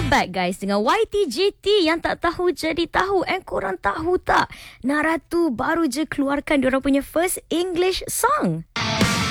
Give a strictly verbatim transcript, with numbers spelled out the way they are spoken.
back guys dengan Y T J T yang tak tahu jadi tahu. And korang tahu tak, Naratu baru je keluarkan diorang punya first English song.